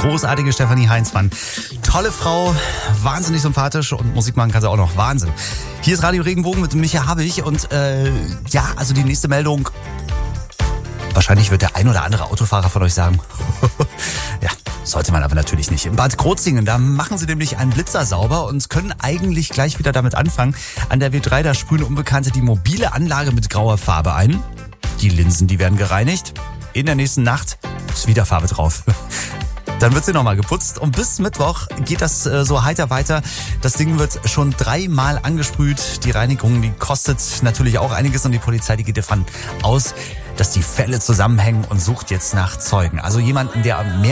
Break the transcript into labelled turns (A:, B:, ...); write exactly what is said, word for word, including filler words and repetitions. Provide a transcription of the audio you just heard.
A: großartige Stefanie Heinzmann. Tolle Frau, wahnsinnig sympathisch und Musik machen kann sie auch noch. Wahnsinn. Hier ist Radio Regenbogen mit Micha Habich und äh, ja, also die nächste Meldung. Wahrscheinlich wird der ein oder andere Autofahrer von euch sagen, ja, sollte man aber natürlich nicht. In Bad Krozingen, da machen sie nämlich einen Blitzer sauber und können eigentlich gleich wieder damit anfangen. An der W drei, da sprühen Unbekannte die mobile Anlage mit grauer Farbe ein. Die Linsen, die werden gereinigt. In der nächsten Nacht ist wieder Farbe drauf. Dann wird sie nochmal geputzt und bis Mittwoch geht das äh, so heiter weiter. Das Ding wird schon dreimal angesprüht. Die Reinigung, die kostet natürlich auch einiges und die Polizei, die geht davon aus, dass die Fälle zusammenhängen und sucht jetzt nach Zeugen. Also jemanden, der mehr